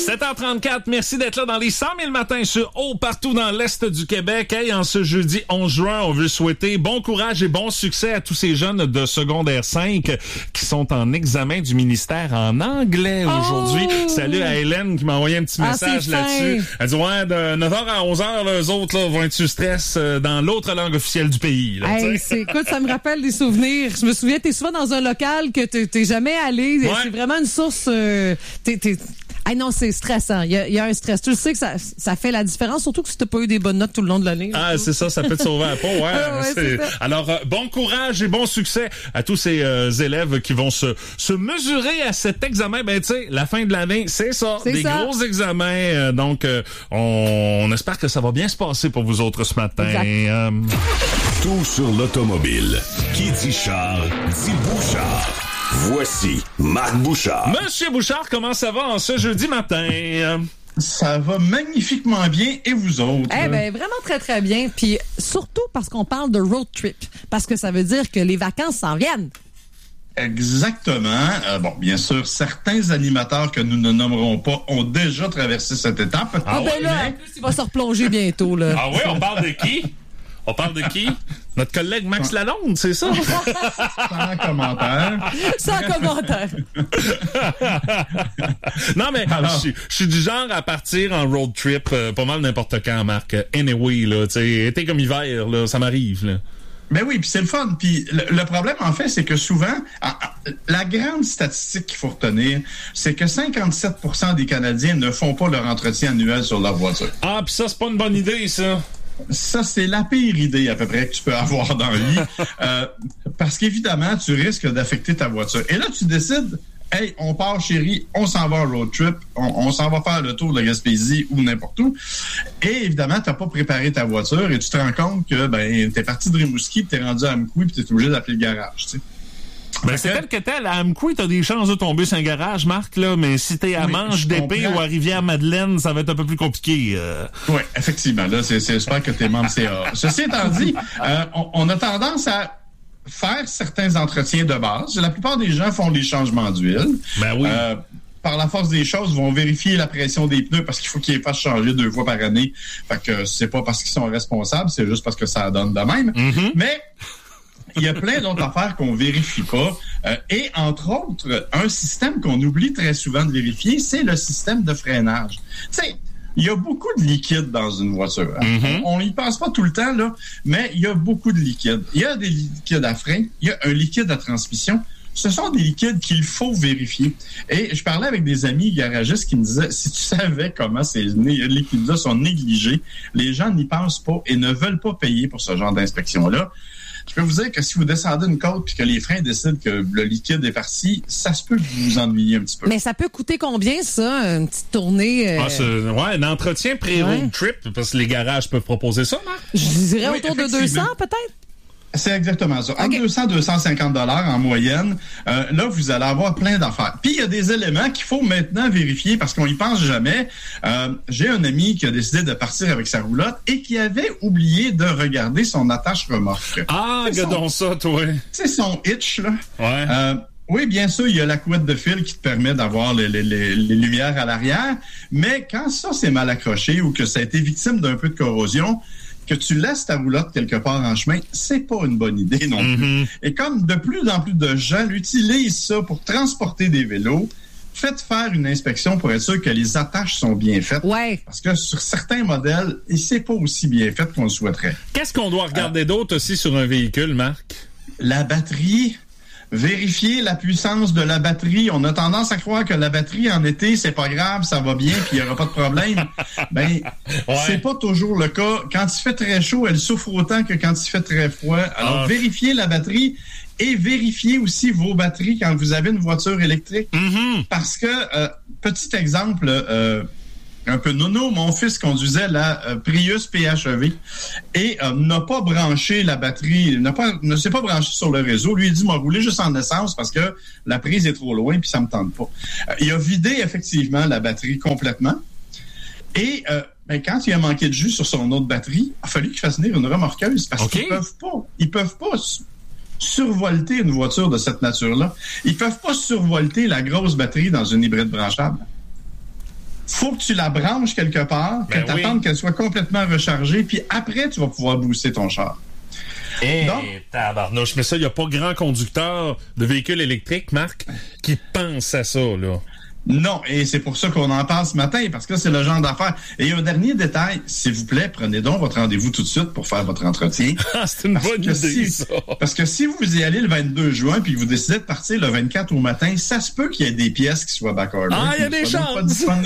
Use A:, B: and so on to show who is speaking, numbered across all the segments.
A: 7h34, merci d'être là dans les 100 000 matins sur Eau, partout dans l'Est du Québec. Hey, en ce jeudi 11 juin, on veut souhaiter bon courage et bon succès à tous ces jeunes de secondaire 5 qui sont en examen du ministère en anglais aujourd'hui. Salut à Hélène qui m'a envoyé un petit message là-dessus. Elle dit, ouais, de 9h à 11h, là, eux autres là, vont être sous stress dans l'autre langue officielle du pays. Là,
B: écoute, ça me rappelle des souvenirs. Je me souviens, t'es souvent dans un local que t'es jamais allé. Ouais. C'est vraiment une source... non, c'est stressant. Il y a un stress. Tu le sais que ça fait la différence, surtout que si t'as pas eu des bonnes notes tout le long de l'année.
A: Ah, c'est ça peut te sauver la peau. Ouais, Alors, bon courage et bon succès à tous ces élèves qui vont se mesurer à cet examen. Ben, tu sais, la fin de l'année, c'est ça. Gros examens. Donc, on espère que ça va bien se passer pour vous autres ce matin.
C: Tout sur l'automobile. Qui dit char, dit Bouchard. Voici Marc Bouchard.
A: Monsieur Bouchard, comment ça va en ce jeudi matin?
D: Ça va magnifiquement bien, et vous autres?
B: Vraiment très, très bien. Puis surtout parce qu'on parle de road trip. Parce que ça veut dire que les vacances s'en viennent.
D: Exactement. Bien sûr, certains animateurs que nous ne nommerons pas ont déjà traversé cette étape.
B: En plus, il va se replonger bientôt, là.
A: Ah oui, on parle de qui? On parle de qui? Notre collègue Max Lalonde, c'est ça?
D: Sans commentaire.
B: Sans commentaire.
A: Non, mais je suis du genre à partir en road trip pas mal n'importe quand, Marc. Anyway, là, tu sais, été comme hiver, là, ça m'arrive, là.
D: Ben oui, puis c'est le fun. Puis le problème, en fait, c'est que souvent, la grande statistique qu'il faut retenir, c'est que 57% des Canadiens ne font pas leur entretien annuel sur leur voiture.
A: Ah, puis ça, c'est pas une bonne idée, ça.
D: Ça, c'est la pire idée à peu près que tu peux avoir dans la vie. Parce qu'évidemment, tu risques d'affecter ta voiture. Et là, tu décides, hey, on part, chérie, on s'en va en road trip, on s'en va faire le tour de la Gaspésie ou n'importe où. Et évidemment, t'as pas préparé ta voiture et tu te rends compte que t'es parti de Rimouski, puis t'es rendu à Amkoui, puis t'es obligé d'appeler le garage, tu sais.
A: Ben, c'est tel que tel. À Amkoui, t'as des chances de tomber sur un garage, Marc, là, mais si t'es à Manche d'Épée ou à Rivière-Madeleine, ça va être un peu plus compliqué.
D: Oui, effectivement. Là, j'espère que t'es membre CA. Ceci étant dit, on a tendance à faire certains entretiens de base. La plupart des gens font des changements d'huile.
A: Ben oui.
D: Par la force des choses, vont vérifier la pression des pneus parce qu'il faut qu'ils les fassent changer 2 fois par année. Fait que c'est pas parce qu'ils sont responsables, c'est juste parce que ça donne de même. Mm-hmm. Mais il y a plein d'autres affaires qu'on vérifie pas. Et entre autres, un système qu'on oublie très souvent de vérifier, c'est le système de freinage. Tu sais, il y a beaucoup de liquide dans une voiture. Hein? Mm-hmm. On n'y pense pas tout le temps, là, mais il y a beaucoup de liquide. Il y a des liquides à frein, il y a un liquide à transmission. Ce sont des liquides qu'il faut vérifier. Et je parlais avec des amis garagistes qui me disaient, si tu savais comment ces liquides-là sont négligés, les gens n'y pensent pas et ne veulent pas payer pour ce genre d'inspection-là. Je peux vous dire que si vous descendez une côte et que les freins décident que le liquide est parti, ça se peut que vous vous ennuyiez un petit peu.
B: Mais ça peut coûter combien, ça, une petite tournée?
A: Un entretien pré-road trip, parce que les garages peuvent proposer ça, Marc?
B: Je dirais autour de 200, peut-être?
D: C'est exactement ça. Entre 200 et 250 $ en moyenne, là, vous allez avoir plein d'affaires. Puis, il y a des éléments qu'il faut maintenant vérifier parce qu'on y pense jamais. J'ai un ami qui a décidé de partir avec sa roulotte et qui avait oublié de regarder son attache remorque.
A: Ah, regardons ça, toi.
D: C'est son hitch, là.
A: Ouais.
D: Oui, bien sûr, il y a la couette de fil qui te permet d'avoir les lumières à l'arrière, mais quand ça, c'est mal accroché ou que ça a été victime d'un peu de corrosion, que tu laisses ta roulotte quelque part en chemin, c'est pas une bonne idée non plus. Et comme de plus en plus de gens utilisent ça pour transporter des vélos, faites faire une inspection pour être sûr que les attaches sont bien faites.
B: Ouais.
D: Parce que sur certains modèles, c'est pas aussi bien fait qu'on le souhaiterait.
A: Qu'est-ce qu'on doit regarder d'autre aussi sur un véhicule, Marc?
D: La batterie. Vérifier la puissance de la batterie. On a tendance à croire que la batterie en été, c'est pas grave, ça va bien, puis il n'y aura pas de problème. C'est pas toujours le cas. Quand il fait très chaud, elle souffre autant que quand il fait très froid. Alors, vérifiez la batterie et vérifiez aussi vos batteries quand vous avez une voiture électrique. Mm-hmm. Parce que, petit exemple, un peu nono, mon fils conduisait la Prius PHEV et n'a pas branché la batterie, ne s'est pas branché sur le réseau. Lui, il dit, m'a roulé juste en essence parce que la prise est trop loin puis ça me tente pas. Il a vidé effectivement la batterie complètement et quand il a manqué de jus sur son autre batterie, il a fallu qu'il fasse venir une remorqueuse parce qu'ils peuvent pas survolter une voiture de cette nature-là. Ils peuvent pas survolter la grosse batterie dans une hybride branchable. faut que tu la branches quelque part, que tu attendes qu'elle soit complètement rechargée, puis après, tu vas pouvoir booster ton char.
A: Tabarnouche, mais ça, il n'y a pas grand conducteur de véhicules électriques, Marc, qui pense à ça, là.
D: Non, et c'est pour ça qu'on en parle ce matin, parce que c'est le genre d'affaires. Et un dernier détail, s'il vous plaît, prenez donc votre rendez-vous tout de suite pour faire votre entretien.
A: C'est une bonne idée, ça.
D: Parce que si vous y allez le 22 juin, puis que vous décidez de partir le 24 au matin, ça se peut qu'il y ait des pièces qui soient back-order.
A: Il y a des chances!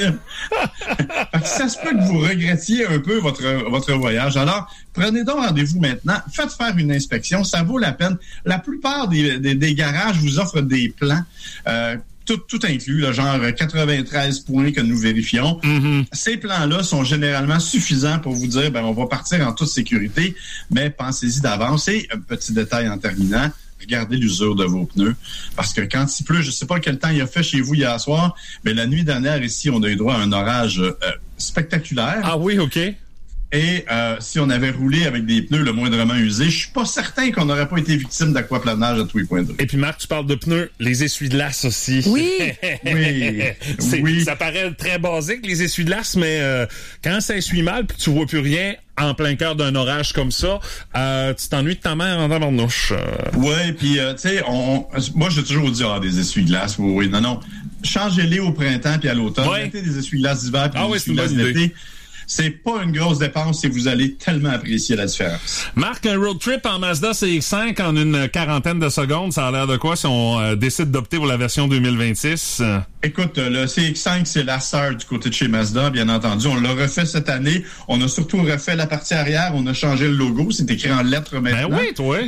D: Ça se peut que vous regrettiez un peu votre voyage. Alors, prenez donc rendez-vous maintenant. Faites faire une inspection. Ça vaut la peine. La plupart des garages vous offrent des plans. Tout inclus, là, genre 93 points que nous vérifions. Mm-hmm. Ces plans-là sont généralement suffisants pour vous dire, on va partir en toute sécurité, mais pensez-y d'avance. Et un petit détail en terminant, regardez l'usure de vos pneus. Parce que quand il pleut, je ne sais pas quel temps il a fait chez vous hier soir, mais la nuit dernière, ici, on a eu droit à un orage spectaculaire.
A: Ah oui, OK.
D: Et si on avait roulé avec des pneus le moindrement usés, je suis pas certain qu'on n'aurait pas été victime d'aquaplanage à tous les points de vue.
A: Et puis Marc, tu parles de pneus, les essuie-glaces aussi.
B: Oui.
D: Oui.
A: Ça paraît très basique, les essuie-glaces, mais quand ça essuie mal puis que tu vois plus rien en plein cœur d'un orage comme ça, tu t'ennuies de ta mère en tabarnouche.
D: Ouais, puis tu sais, moi j'ai toujours dit des essuie-glaces. Oui, non. Changez-les au printemps puis à l'automne. Mettez des essuie-glaces d'hiver puis des essuie-glaces d'été. C'est pas une grosse dépense et vous allez tellement apprécier la différence.
A: Marc, un road trip en Mazda CX-5 en une quarantaine de secondes, ça a l'air de quoi si on décide d'opter pour la version 2026?
D: Écoute, le CX-5, c'est la sœur du côté de chez Mazda, bien entendu. On l'a refait cette année. On a surtout refait la partie arrière. On a changé le logo. C'est écrit en lettres maintenant.
A: Ben oui, toi.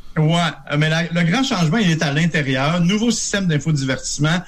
D: Ouais, mais le grand changement, il est à l'intérieur. Nouveau système d'infodivertissement,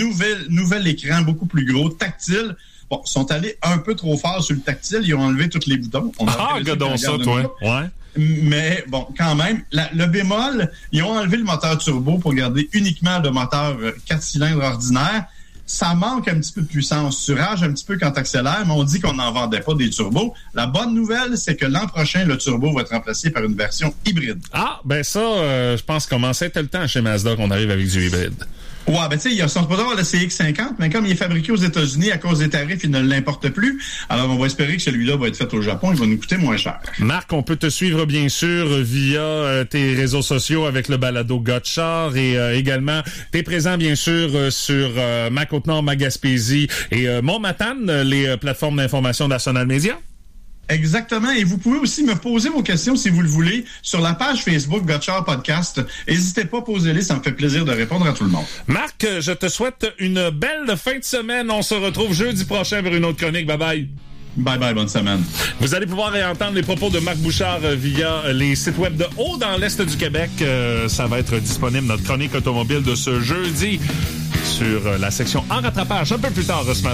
D: nouvel écran beaucoup plus gros, tactile. Bon, ils sont allés un peu trop fort sur le tactile. Ils ont enlevé tous les boutons.
A: Regardons ça, toi. Ouais.
D: Mais bon, quand même, le bémol, ils ont enlevé le moteur turbo pour garder uniquement le moteur 4 cylindres ordinaire. Ça manque un petit peu de puissance. Tu rages un petit peu quand tu accélères, mais on dit qu'on n'en vendait pas des turbos. La bonne nouvelle, c'est que l'an prochain, le turbo va être remplacé par une version hybride.
A: Ah, ben ça, je pense qu'on commençait tout le temps chez Mazda qu'on arrive avec du hybride.
D: Ouais, ben tu sais, ils sont pas d'avoir le CX-50, mais comme il est fabriqué aux États-Unis, à cause des tarifs, il ne l'importe plus. Alors, on va espérer que celui-là va être fait au Japon. Il va nous coûter moins cher.
A: Marc, on peut te suivre, bien sûr, via tes réseaux sociaux avec le balado Gotchar et également, t'es présent, bien sûr, sur Ma Côte-Nord, Ma Gaspésie et Mont-Matane, les plateformes d'information d'Arsenal Media.
D: Exactement. Et vous pouvez aussi me poser vos questions, si vous le voulez, sur la page Facebook Gotchar Podcast. N'hésitez pas à poser-les, ça me fait plaisir de répondre à tout le monde.
A: Marc, je te souhaite une belle fin de semaine. On se retrouve jeudi prochain pour une autre chronique. Bye-bye.
D: Bye-bye, bonne semaine.
A: Vous allez pouvoir réentendre les propos de Marc Bouchard via les sites web de Haut dans l'Est du Québec. Ça va être disponible, notre chronique automobile de ce jeudi, sur la section En rattrapage un peu plus tard ce matin.